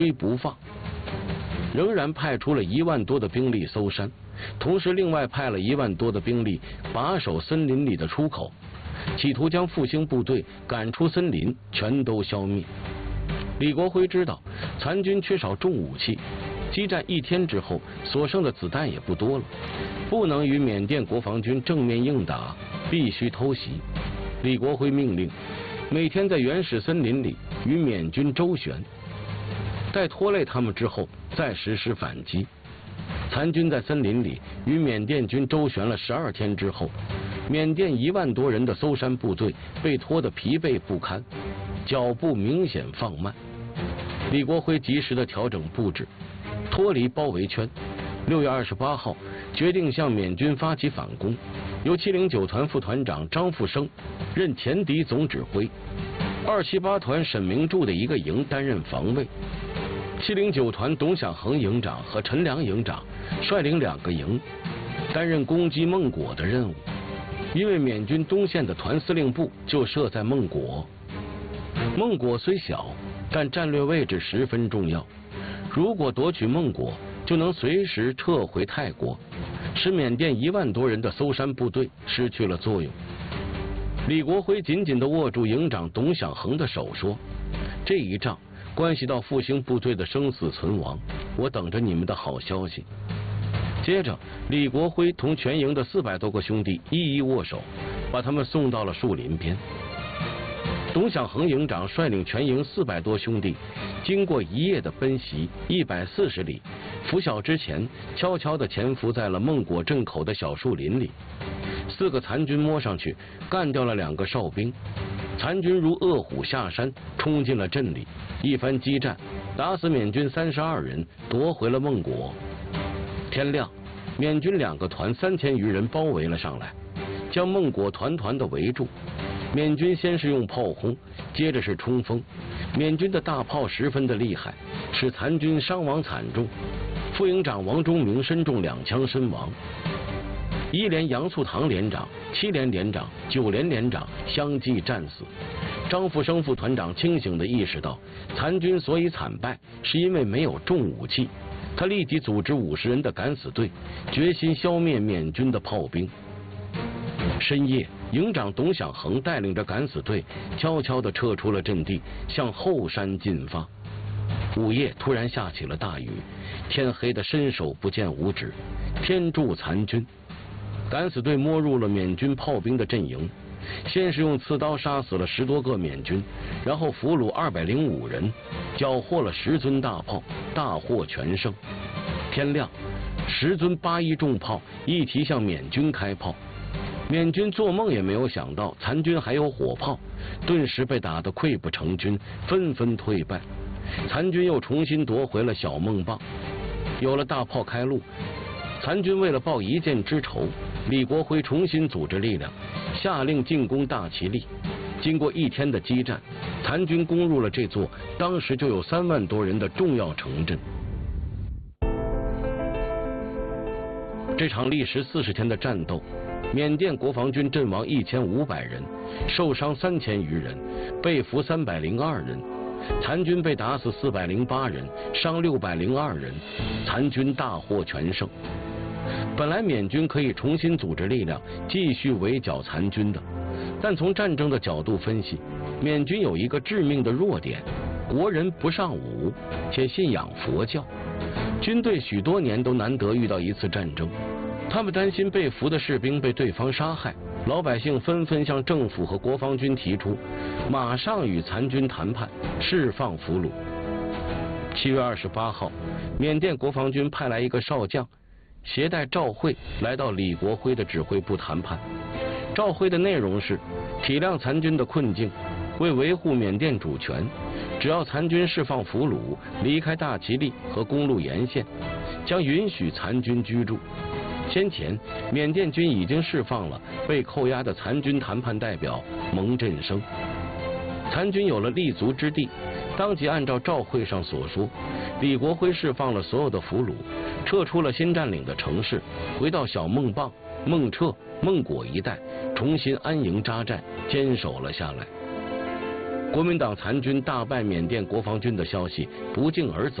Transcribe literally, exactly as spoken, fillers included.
追不放，仍然派出了一万多的兵力搜山，同时另外派了一万多的兵力把守森林里的出口，企图将复兴部队赶出森林，全都消灭。李国辉知道残军缺少重武器，激战一天之后，所剩的子弹也不多了，不能与缅甸国防军正面硬打，必须偷袭。李国辉命令每天在原始森林里与缅军周旋，待拖累他们之后再实施反击。残军在森林里与缅甸军周旋了十二天之后，缅甸一万多人的搜山部队被拖得疲惫不堪，脚步明显放慢。李国辉及时的调整布置，脱离包围圈。六月二十八号，决定向缅军发起反攻，由七零九团副团长张富生任前敌总指挥，二七八团沈明柱的一个营担任防卫。七零九团董享恒营长和陈良营长率领两个营，担任攻击孟果的任务。因为缅军东线的团司令部就设在孟果，孟果虽小，但战略位置十分重要。如果夺取孟果，就能随时撤回泰国，使缅甸一万多人的搜山部队失去了作用。李国辉紧紧地握住营长董享恒的手，说：“这一仗关系到复兴部队的生死存亡，我等着你们的好消息。”接着，李国辉同全营的四百多个兄弟一一握手，把他们送到了树林边。董享恒营长率领全营四百多兄弟，经过一夜的奔袭，一百四十里，拂晓之前，悄悄地潜伏在了孟果镇口的小树林里。四个残军摸上去，干掉了两个哨兵。残军如饿虎下山，冲进了镇里，一番激战，打死缅军三十二人，夺回了孟果。天亮，缅军两个团三千余人包围了上来，将孟果团团的围住。缅军先是用炮轰，接着是冲锋。缅军的大炮十分的厉害，使残军伤亡惨重。副营长王忠明身中两枪身亡。一连杨素堂连长、七连连长、九连连长相继战死。张富生副团长清醒地意识到，残军所以惨败，是因为没有重武器。他立即组织五十人的敢死队，决心消灭缅军的炮兵。深夜，营长董享恒带领着敢死队悄悄地撤出了阵地，向后山进发。午夜突然下起了大雨，天黑得伸手不见五指，天助残军。敢死队摸入了缅军炮兵的阵营，先是用刺刀杀死了十多个缅军，然后俘虏二百零五人，缴获了十尊大炮，大获全胜。天亮，十尊八一重炮一齐向缅军开炮。缅军做梦也没有想到残军还有火炮，顿时被打得溃不成军，纷纷退败。残军又重新夺回了小孟棒。有了大炮开路，残军为了报一箭之仇，李国辉重新组织力量，下令进攻大其力。经过一天的激战，残军攻入了这座当时就有三万多人的重要城镇。这场历时四十天的战斗，缅甸国防军阵亡一千五百人，受伤三千余人，被俘三百零二人。残军被打死四百零八人，伤六百零二人，残军大获全胜。本来缅军可以重新组织力量，继续围剿残军的，但从战争的角度分析，缅军有一个致命的弱点：国人不尚武，且信仰佛教。军队许多年都难得遇到一次战争，他们担心被俘的士兵被对方杀害，老百姓纷纷向政府和国防军提出，马上与残军谈判，释放俘虏。七月二十八号，缅甸国防军派来一个少将，携带照会来到李国辉的指挥部谈判。照会的内容是体谅残军的困境，为维护缅甸主权，只要残军释放俘虏，离开大其力和公路沿线，将允许残军居住。先前，缅甸军已经释放了被扣押的残军谈判代表蒙振生。残军有了立足之地，当即按照照会上所说，李国辉释放了所有的俘虏，撤出了新占领的城市，回到小孟棒、孟彻、孟果一带，重新安营扎寨，坚守了下来。 国民党残军大败缅甸国防军的消息不胫而走。